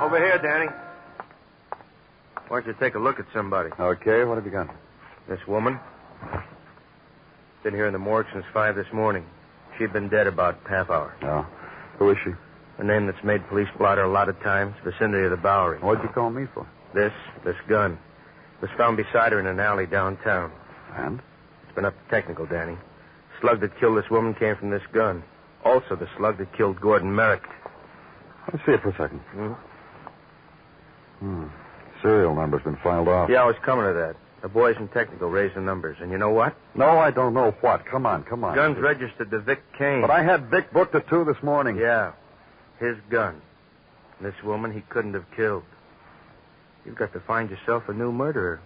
Over here, Danny. Why don't you take a look at somebody? Okay, what have you got? This woman. Been here in the morgue since 5 this morning. She'd been dead about half hour. Oh. Who is she? A name that's made police blotter a lot of times. Vicinity of the Bowery. What'd you call me for? This gun. Was found beside her in an alley downtown. And? It's been up to technical, Danny. Slug that killed this woman came from this gun. Also the slug that killed Gordon Merrick. Let's see it for a second. Serial number's been filed off. Yeah, I was coming to that. The boys in technical raised the numbers. And you know what? No, I don't know what. Come on. Gun's registered to Vic Kane. But I had Vic booked at 2 this morning. Yeah. His gun. And this woman he couldn't have killed. You've got to find yourself a new murderer.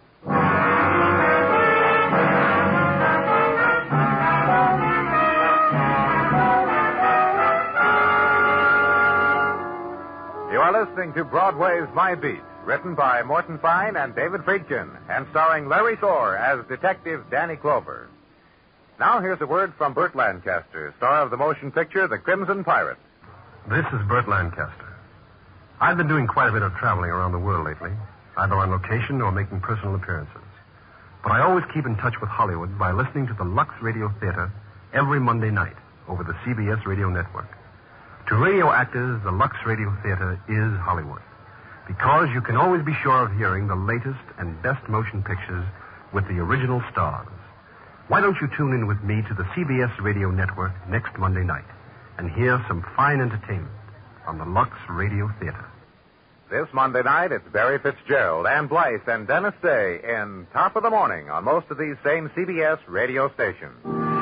You are listening to Broadway's My Beat, written by Morton Fine and David Friedkin, and starring Larry Thor as Detective Danny Clover. Now here's a word from Burt Lancaster, star of the motion picture The Crimson Pirate. This is Burt Lancaster. I've been doing quite a bit of traveling around the world lately, either on location or making personal appearances. But I always keep in touch with Hollywood by listening to the Lux Radio Theater every Monday night over the CBS radio network. To radio actors, the Lux Radio Theater is Hollywood, because you can always be sure of hearing the latest and best motion pictures with the original stars. Why don't you tune in with me to the CBS radio network next Monday night and hear some fine entertainment on the Lux Radio Theater? This Monday night, it's Barry Fitzgerald, Ann Blythe, and Dennis Day in Top of the Morning on most of these same CBS radio stations.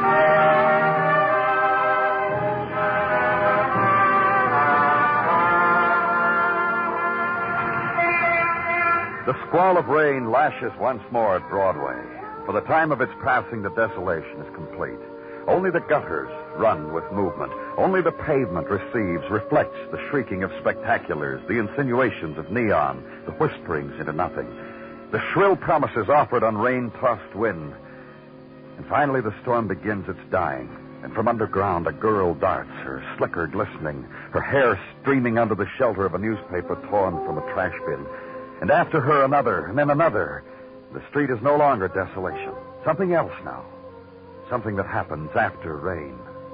The squall of rain lashes once more at Broadway. For the time of its passing, the desolation is complete. Only the gutters run with movement. Only the pavement reflects the shrieking of spectaculars, the insinuations of neon, the whisperings into nothing, the shrill promises offered on rain-tossed wind. And finally the storm begins its dying, and from underground a girl darts, her slicker glistening, her hair streaming under the shelter of a newspaper torn from a trash bin. And after her another, and then another. The street is no longer desolation. Something else now. Something that happens after rain.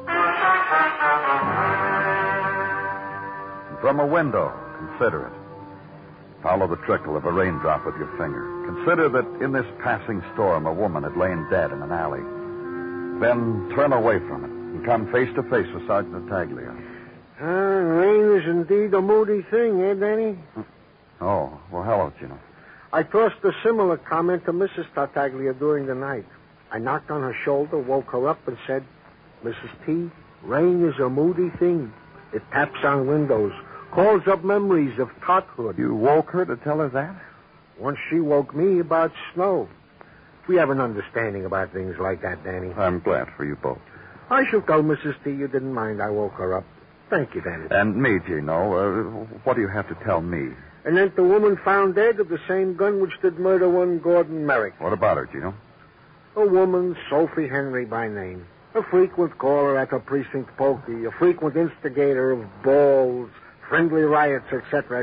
And from a window, consider it. Follow the trickle of a raindrop with your finger. Consider that in this passing storm, a woman had lain dead in an alley. Then turn away from it and come face to face with Sergeant Tartaglia. Rain is indeed a moody thing, eh, Danny? Oh, well, hello, Gino. I tossed a similar comment to Mrs. Tartaglia during the night. I knocked on her shoulder, woke her up, and said, Mrs. T, rain is a moody thing. It taps on windows, calls up memories of tothood. You woke her to tell her that? Once she woke me about snow. We have an understanding about things like that, Danny. I'm glad for you both. I shall tell Mrs. T you didn't mind I woke her up. Thank you, Danny. And me, Gino. What do you have to tell me? And then the woman found dead with the same gun which did murder one Gordon Merrick. What about her, Gino? A woman, Sophie Henry by name. A frequent caller at the precinct pokey. A frequent instigator of balls, friendly riots, etc.,